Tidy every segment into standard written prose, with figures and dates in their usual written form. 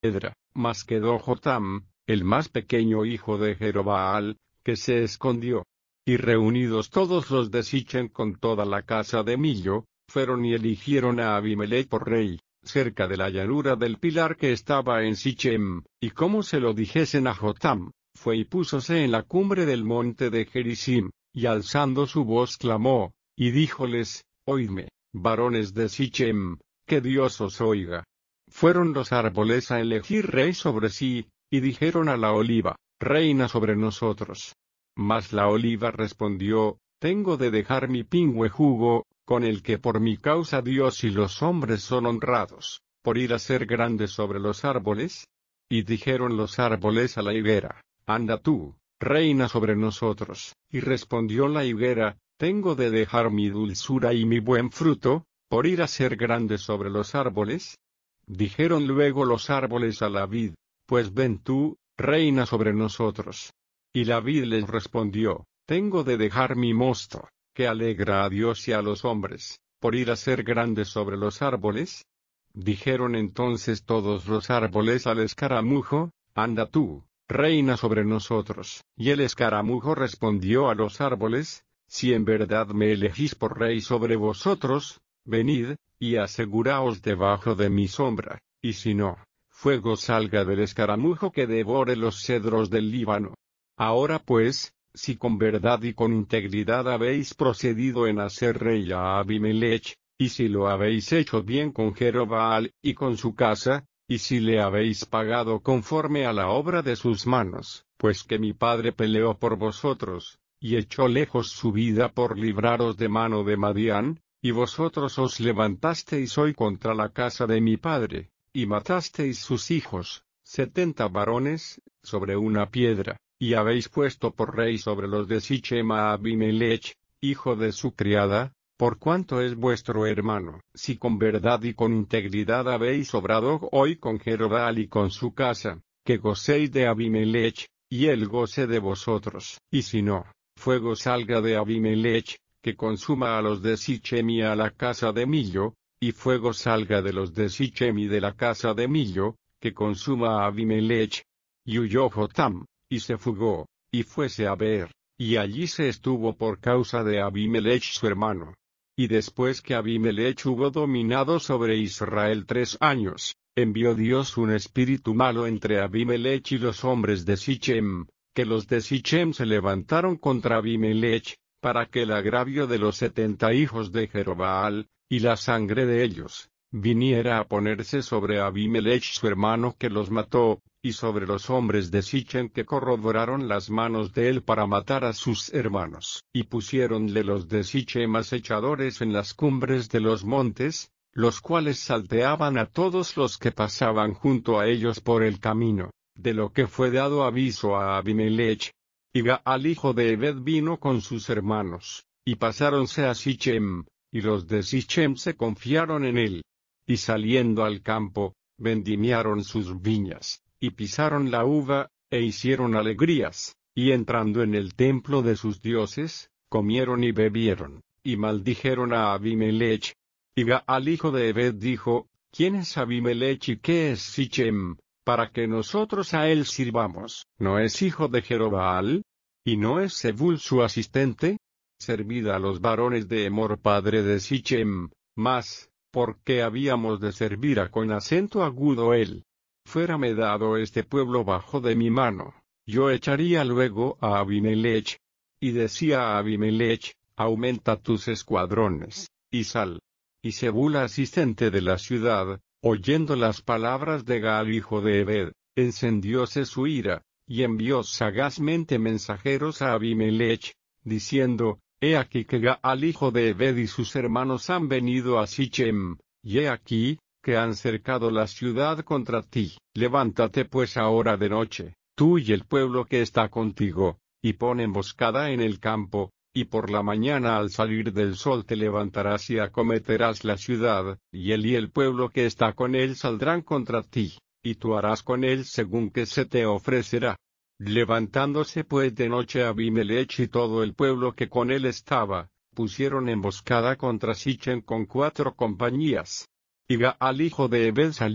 piedra, mas quedó Jotam, el más pequeño hijo de Jerobaal, que se escondió. Y reunidos todos los de Sichem con toda la casa de Millo, fueron y eligieron a Abimelech por rey, cerca de la llanura del pilar que estaba en Sichem, y como se lo dijesen a Jotam, fue y púsose en la cumbre del monte de Gerizim, y alzando su voz clamó, y díjoles, oídme, varones de Sichem, que Dios os oiga. Fueron los árboles a elegir rey sobre sí, y dijeron a la oliva, reina sobre nosotros. Mas la oliva respondió, tengo de dejar mi pingüe jugo, con el que por mi causa Dios y los hombres son honrados, por ir a ser grande sobre los árboles. Y dijeron los árboles a la higuera, anda tú, reina sobre nosotros. Y respondió la higuera, tengo de dejar mi dulzura y mi buen fruto, por ir a ser grande sobre los árboles. Dijeron luego los árboles a la vid, pues ven tú, reina sobre nosotros. Y la vid les respondió, tengo de dejar mi mosto, que alegra a Dios y a los hombres, por ir a ser grande sobre los árboles. Dijeron entonces todos los árboles al escaramujo, anda tú, reina sobre nosotros. Y el escaramujo respondió a los árboles, si en verdad me elegís por rey sobre vosotros, venid, y aseguraos debajo de mi sombra, y si no, fuego salga del escaramujo que devore los cedros del Líbano. Ahora pues, si con verdad y con integridad habéis procedido en hacer rey a Abimelech, y si lo habéis hecho bien con Jerobaal y con su casa, y si le habéis pagado conforme a la obra de sus manos, pues que mi padre peleó por vosotros, y echó lejos su vida por libraros de mano de Madián, y vosotros os levantasteis hoy contra la casa de mi padre, y matasteis sus hijos, 70 varones, sobre una piedra. Y habéis puesto por rey sobre los de Sichem a Abimelech, hijo de su criada, por cuanto es vuestro hermano. Si con verdad y con integridad habéis obrado hoy con Jerobaal y con su casa, que gocéis de Abimelech, y él goce de vosotros. Y si no, fuego salga de Abimelech, que consuma a los de Sichem y a la casa de Millo, y fuego salga de los de Sichem y de la casa de Millo, que consuma a Abimelech. Y huyó Jotam, y se fugó, y fuese a Beer, y allí se estuvo por causa de Abimelech su hermano. Y después que Abimelech hubo dominado sobre Israel 3 años, envió Dios un espíritu malo entre Abimelech y los hombres de Sichem, que los de Sichem se levantaron contra Abimelech, para que el agravio de los 70 hijos de Jerobaal, y la sangre de ellos, viniera a ponerse sobre Abimelech su hermano que los mató, y sobre los hombres de Sichem que corroboraron las manos de él para matar a sus hermanos. Y pusiéronle los de Sichem acechadores en las cumbres de los montes, los cuales salteaban a todos los que pasaban junto a ellos por el camino, de lo que fue dado aviso a Abimelech. Y Gaal hijo de Ebed vino con sus hermanos, y pasáronse a Sichem, y los de Sichem se confiaron en él. Y saliendo al campo, vendimiaron sus viñas, y pisaron la uva, e hicieron alegrías, y entrando en el templo de sus dioses, comieron y bebieron, y maldijeron a Abimelech. Y Gaal hijo de Ebed dijo, ¿quién es Abimelech y qué es Sichem, para que nosotros a él sirvamos? ¿No es hijo de Jerobaal? ¿Y no es Zebul su asistente? Servid a los varones de Emor padre de Sichem, mas, ¿por qué habíamos de servir a con acento agudo él? Fuérame dado este pueblo bajo de mi mano, yo echaría luego a Abimelech. Y decía a Abimelech, aumenta tus escuadrones, y sal. Y Zebul asistente de la ciudad, oyendo las palabras de Gaal hijo de Ebed, encendióse su ira, y envió sagazmente mensajeros a Abimelech, diciendo, he aquí que Gaal hijo de Ebed y sus hermanos han venido a Sichem, y he aquí, que han cercado la ciudad contra ti. Levántate pues ahora de noche, tú y el pueblo que está contigo, y pon emboscada en el campo, y por la mañana al salir del sol te levantarás y acometerás la ciudad, y el pueblo que está con él saldrán contra ti, y tú harás con él según que se te ofrecerá. Levantándose pues de noche Abimelech y todo el pueblo que con él estaba, pusieron emboscada contra Sichem con 4 compañías. Y Gaal hijo de Ebed salió,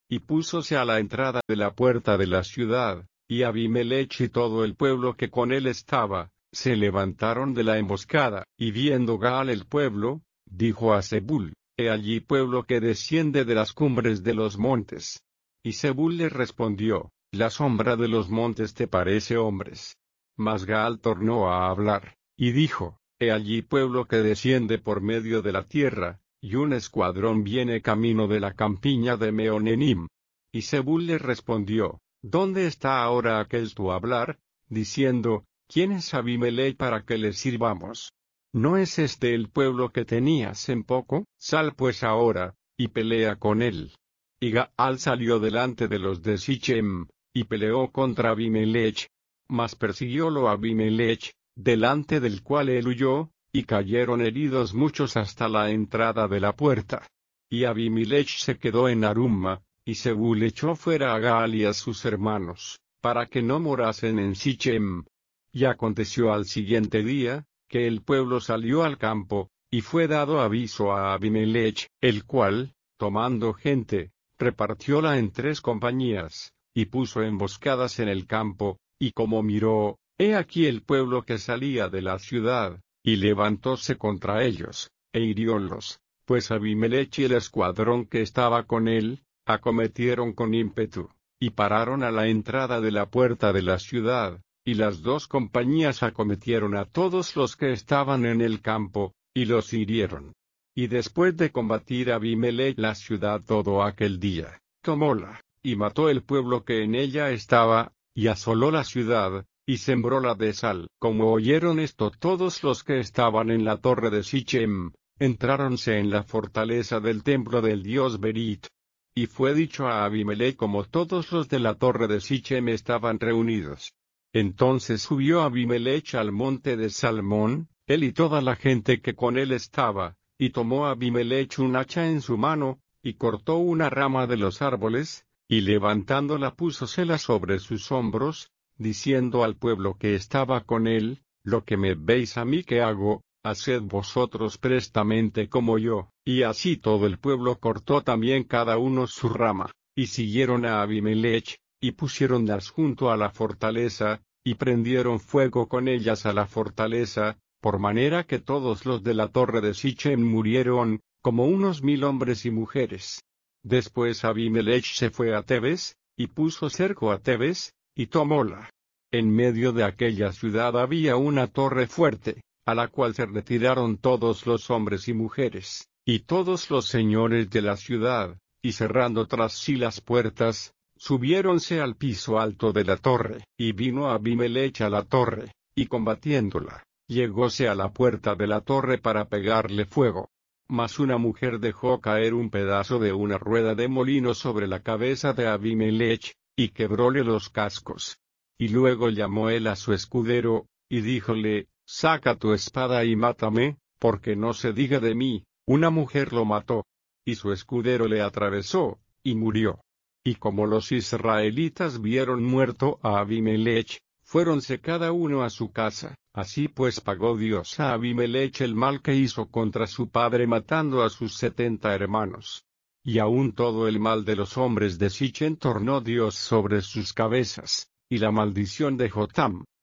y púsose a la entrada de la puerta de la ciudad, y Abimelech y todo el pueblo que con él estaba, se levantaron de la emboscada, y viendo Gaal el pueblo, dijo a Zebul: He allí pueblo que desciende de las cumbres de los montes. Y Zebul le respondió: La sombra de los montes te parece hombres. Mas Gaal tornó a hablar, y dijo: He allí pueblo que desciende por medio de la tierra, y un escuadrón viene camino de la campiña de Meonenim. Y Zebul le respondió: ¿Dónde está ahora aquel tu hablar, diciendo: ¿Quién es Abimelech para que le sirvamos? ¿No es este el pueblo que tenías en poco? Sal pues ahora, y pelea con él. Y Gaal salió delante de los de Sichem, y peleó contra Abimelech. Mas persiguiólo Abimelech, delante del cual él huyó, y cayeron heridos muchos hasta la entrada de la puerta. Y Abimelech se quedó en Arumma, y Zebul echó fuera a Gaal y a sus hermanos, para que no morasen en Sichem. Y aconteció al siguiente día, que el pueblo salió al campo, y fue dado aviso a Abimelech, el cual, tomando gente, repartióla en 3 compañías, y puso emboscadas en el campo, y como miró, he aquí el pueblo que salía de la ciudad, y levantóse contra ellos, e hiriólos, pues Abimelech y el escuadrón que estaba con él, acometieron con ímpetu, y pararon a la entrada de la puerta de la ciudad, y las 2 compañías acometieron a todos los que estaban en el campo, y los hirieron. Y después de combatir Abimelech la ciudad todo aquel día, tomóla, y mató el pueblo que en ella estaba, y asoló la ciudad, y sembróla de sal. Como oyeron esto todos los que estaban en la torre de Sichem, entráronse en la fortaleza del templo del dios Berit. Y fue dicho a Abimelech como todos los de la torre de Sichem estaban reunidos. Entonces subió Abimelech al monte de Salmón, él y toda la gente que con él estaba, y tomó Abimelech un hacha en su mano, y cortó una rama de los árboles, y levantándola púsosela sobre sus hombros, diciendo al pueblo que estaba con él: Lo que me veis a mí que hago, haced vosotros prestamente como yo. Y así todo el pueblo cortó también cada uno su rama, y siguieron a Abimelech, y pusiéronlas junto a la fortaleza, y prendieron fuego con ellas a la fortaleza, por manera que todos los de la torre de Sichem murieron, como unos 1000 hombres y mujeres. Después Abimelech se fue a Tebes, y puso cerco a Tebes, y tomóla. En medio de aquella ciudad había una torre fuerte, a la cual se retiraron todos los hombres y mujeres, y todos los señores de la ciudad, y cerrando tras sí las puertas, subiéronse al piso alto de la torre. Y vino Abimelech a la torre, y combatiéndola, llegóse a la puerta de la torre para pegarle fuego. Mas una mujer dejó caer un pedazo de una rueda de molino sobre la cabeza de Abimelech, y quebróle los cascos. Y luego llamó él a su escudero, y díjole: Saca tu espada y mátame, porque no se diga de mí, una mujer lo mató. Y su escudero le atravesó, y murió. Y como los israelitas vieron muerto a Abimelech, fuéronse cada uno a su casa. Así pues pagó Dios a Abimelech el mal que hizo contra su padre matando a sus 70 hermanos. Y aun todo el mal de los hombres de Sichem tornó Dios sobre sus cabezas, y la maldición de Jotam,